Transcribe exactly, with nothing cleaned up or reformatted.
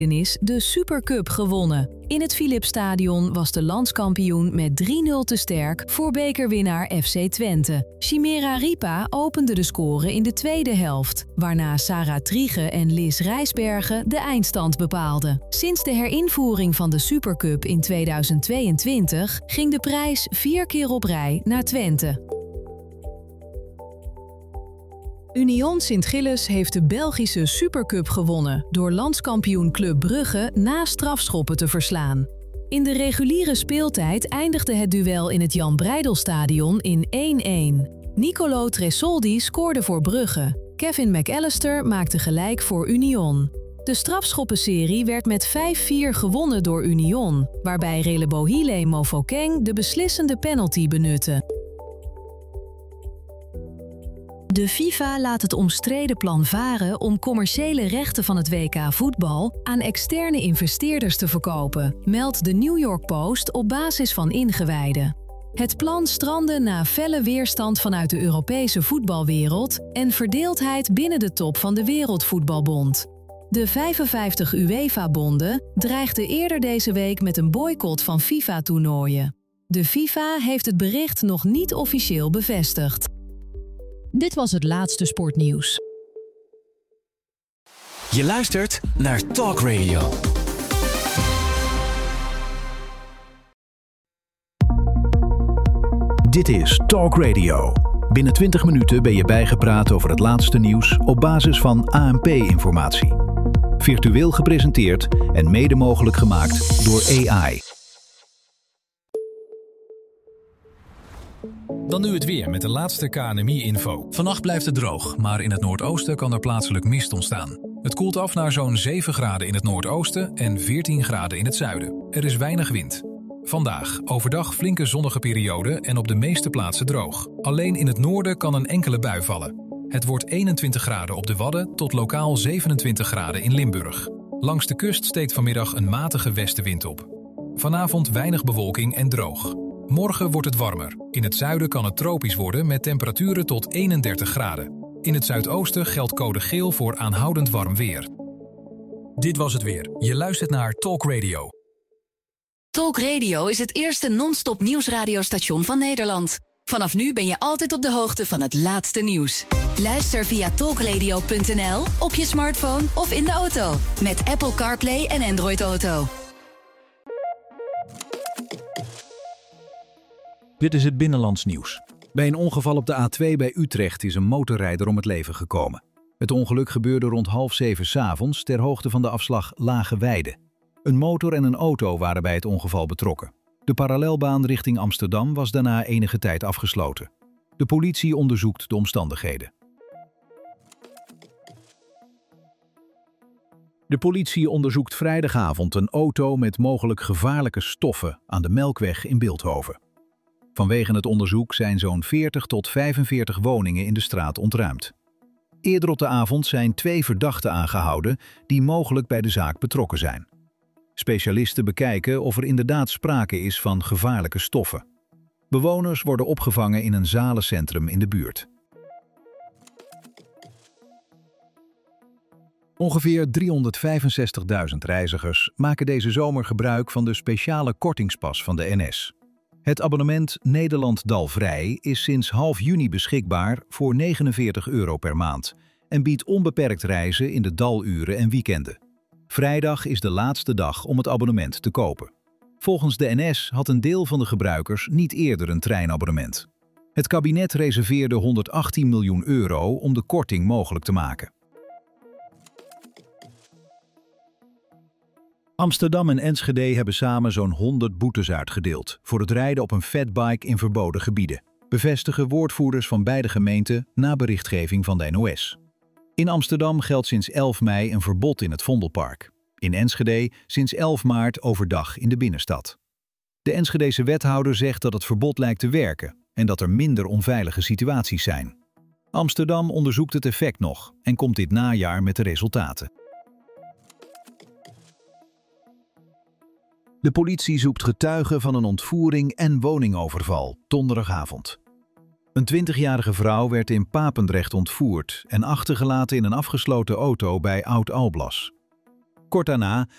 de Supercup gewonnen. In het Philipsstadion was de landskampioen met drie nul te sterk voor bekerwinnaar F C Twente. Chimera Ripa opende de score in de tweede helft, waarna Sarah Triege en Liz Rijsbergen de eindstand bepaalden. Sinds de herinvoering van de Supercup in tweeduizend tweeëntwintig ging de prijs vier keer op rij naar Twente. Union Sint-Gilles heeft de Belgische Supercup gewonnen door landskampioen Club Brugge na strafschoppen te verslaan. In de reguliere speeltijd eindigde het duel in het Jan Breidelstadion in één-één. Nicolo Tresoldi scoorde voor Brugge. Kevin McAllister maakte gelijk voor Union. De strafschoppenserie werd met vijf vier gewonnen door Union, waarbij Relebohile Mofokeng de beslissende penalty benutte. De FIFA laat het omstreden plan varen om commerciële rechten van het W K voetbal aan externe investeerders te verkopen, meldt de New York Post op basis van ingewijden. Het plan strandde na felle weerstand vanuit de Europese voetbalwereld en verdeeldheid binnen de top van de Wereldvoetbalbond. De vijfenvijftig UEFA-bonden dreigden eerder deze week met een boycott van FIFA-toernooien. De FIFA heeft het bericht nog niet officieel bevestigd. Dit was het laatste sportnieuws. Je luistert naar Talk Radio. Dit is Talk Radio. Binnen twintig minuten ben je bijgepraat over het laatste nieuws op basis van A N P-informatie. Virtueel gepresenteerd en mede mogelijk gemaakt door A I. Dan nu het weer met de laatste K N M I-info. Vannacht blijft het droog, maar in het noordoosten kan er plaatselijk mist ontstaan. Het koelt af naar zo'n zeven graden in het noordoosten en veertien graden in het zuiden. Er is weinig wind. Vandaag overdag flinke zonnige periode en op de meeste plaatsen droog. Alleen in het noorden kan een enkele bui vallen. Het wordt eenentwintig graden op de Wadden tot lokaal zevenentwintig graden in Limburg. Langs de kust steekt vanmiddag een matige westenwind op. Vanavond weinig bewolking en droog. Morgen wordt het warmer. In het zuiden kan het tropisch worden met temperaturen tot eenendertig graden. In het zuidoosten geldt code geel voor aanhoudend warm weer. Dit was het weer. Je luistert naar Talk Radio. Talk Radio is het eerste non-stop nieuwsradiostation van Nederland. Vanaf nu ben je altijd op de hoogte van het laatste nieuws. Luister via talkradio punt n l, op je smartphone of in de auto. Met Apple CarPlay en Android Auto. Dit is het binnenlands nieuws. Bij een ongeval op de A twee bij Utrecht is een motorrijder om het leven gekomen. Het ongeluk gebeurde rond half zeven 's avonds ter hoogte van de afslag Lage Weide. Een motor en een auto waren bij het ongeval betrokken. De parallelbaan richting Amsterdam was daarna enige tijd afgesloten. De politie onderzoekt de omstandigheden. De politie onderzoekt vrijdagavond een auto met mogelijk gevaarlijke stoffen aan de Melkweg in Bilthoven. Vanwege het onderzoek zijn zo'n veertig tot vijfenveertig woningen in de straat ontruimd. Eerder op de avond zijn twee verdachten aangehouden die mogelijk bij de zaak betrokken zijn. Specialisten bekijken of er inderdaad sprake is van gevaarlijke stoffen. Bewoners worden opgevangen in een zalencentrum in de buurt. Ongeveer driehonderdvijfenzestigduizend reizigers maken deze zomer gebruik van de speciale kortingspas van de N S. Het abonnement Nederland Dalvrij is sinds half juni beschikbaar voor negenenveertig euro per maand en biedt onbeperkt reizen in de daluren en weekenden. Vrijdag is de laatste dag om het abonnement te kopen. Volgens de N S had een deel van de gebruikers niet eerder een treinabonnement. Het kabinet reserveerde honderdachttien miljoen euro om de korting mogelijk te maken. Amsterdam en Enschede hebben samen zo'n honderd boetes uitgedeeld voor het rijden op een fatbike in verboden gebieden, bevestigen woordvoerders van beide gemeenten na berichtgeving van de N O S. In Amsterdam geldt sinds elf mei een verbod in het Vondelpark. In Enschede sinds elf maart overdag in de binnenstad. De Enschedese wethouder zegt dat het verbod lijkt te werken en dat er minder onveilige situaties zijn. Amsterdam onderzoekt het effect nog en komt dit najaar met de resultaten. De politie zoekt getuigen van een ontvoering en woningoverval donderdagavond. Een twintigjarige vrouw werd in Papendrecht ontvoerd en achtergelaten in een afgesloten auto bij Oud-Alblas. Kort daarna